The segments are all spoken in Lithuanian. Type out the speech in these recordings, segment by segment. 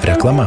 Reklama.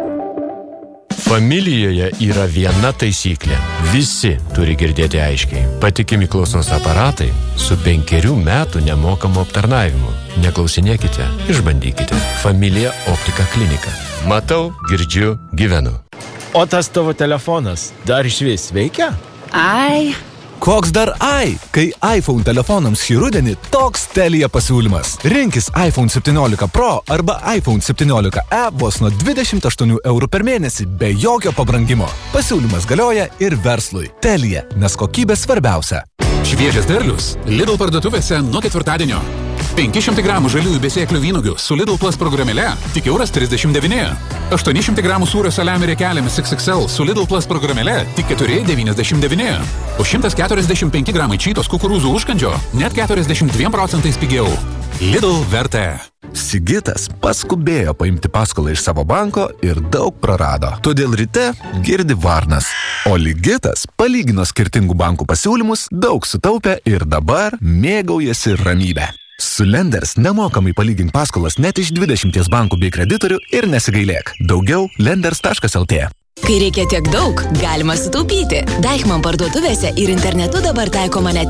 Familijoje yra viena taisyklė. Visi turi girdėti aiškiai. Patikimi klausos aparatai su 5 metų nemokamu aptarnavimu. Neklausinėkite, išbandykite. Familija Optika klinika. Matau, girdžiu, gyvenu. O tas tavo telefonas dar išvis veikia? Ai. Koks dar ai? Kai iPhone telefonams šį rudenį toks Telia pasiūlymas. Rinkis iPhone 17 Pro arba iPhone 17e vos nuo 28 eurų per mėnesį be jokio pabrangimo. Pasiūlymas galioja ir verslui. Telia, nes kokybė svarbiausia. Šviežias derlius Lidl parduotuvėse nuo ketvirtadienio. 500 gramų žaliųjų besėklių vynugių su Lidl Plus programėle tik €39. 800 gramų sūrio saliamio riekelėmis XXL su Lidl Plus programėle tik €4,99. O 145 gramai čytos kukurūzų užkandžio net 42% pigiau. Lidl vertė. Sigitas paskubėjo paimti paskolą iš savo banko ir daug prarado. Todėl ryte girdi varnas. O Ligitas palygino skirtingų bankų pasiūlymus, daug sutaupė ir dabar mėgaujasi ramybę. Su Lenders nemokamai palygink paskolas net iš 20 bankų bei kreditorių ir nesigailėk. Daugiau lenders.lt. Kai reikia tiek daug, galima sutaupyti. Deichmann parduotuvėse ir internetu dabar taikoma net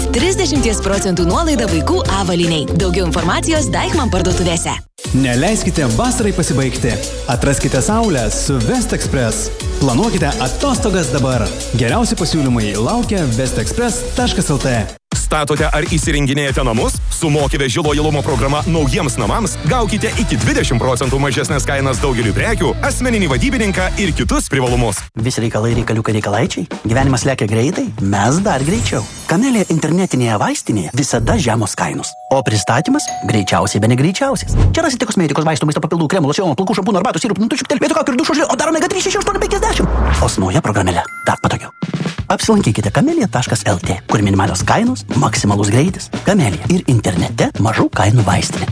30% nuolaida vaikų avalynei. Daugiau informacijos Deichmann parduotuvėse. Neleiskite vasarai pasibaigti. Atraskite saulę su West Express. Planuokite atostogas dabar. Geriausi pasiūlymai laukia westexpress.lt. Statote ar įsirenginėjate namus? Su Mokyve žilo įlumo programa naujiems namams gaukite iki 20% mažesnės kainas daugeliu prekių, asmeninį vadybininką ir kitus privalumus. Visi reikalai reikaliukai reikalaičiai. Gyvenimas lekia greitai, mes dar greičiau. Kamelė internetinėje vaistinėje visada žemos kainos. O pristatymas greičiausiai be negreičiausias. Čia rasite kosmetikos, vaistų, maisto papildų, kremų, locionų, plaukų, šampūnų, arbatų, sirupų, nutučių, vietoj kakų ir dušų žilio, o dar omega 3, 6, 8, 50. O su nauja programėle dar patogiau. Apsilankykite kamelija.lt, kur minimalios kainos, maksimalus greitis. Kamelija ir internete mažų kainų vaistinė.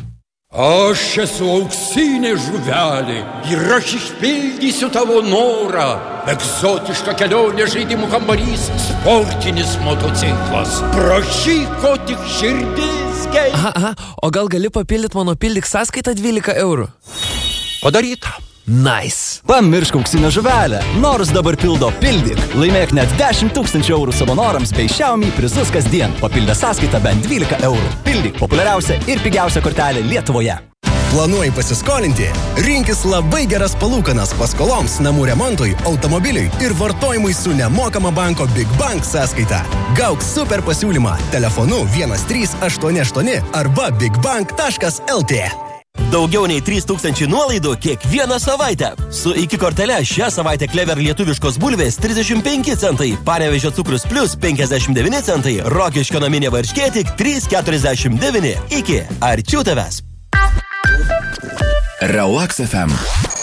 Aš esu auksinė žuvelė ir aš išpildysiu tavo norą. Egzotiška kelionė, žaidimų kambarys, sportinis motociklas. Prašyk, ko tik širdis geidžia. Aha, o gal gali papildyti mano pildyk sąskaitą 12 eurų? Padaryta. Nice. Pamiršk auksinę žuvelę. Norus dabar pildo Pildyk. Laimėk net 10 000 eurų savo norams bei Xiaomi prizus kasdien. Papildę sąskaitą bent 12 eurų. Pildyk populiariausia ir pigiausia kortelė Lietuvoje. Planuoji pasiskolinti? Rinkis labai geras palūkanas paskoloms, namų remontui, automobiliui ir vartojimui su nemokama banko Big Bank sąskaita. Gauk super pasiūlymą telefonu 1388 arba bigbank.lt. Daugiau nei 3000 nuolaidų kiekvieną savaitę. Su iki kortele šią savaitę Clever lietuviškos bulvės 35 centai, Panevėžio cukrus plus 59 centai, Rokiškio naminė varškė tik 3,49. Iki arčiau tavęs. Relax FM.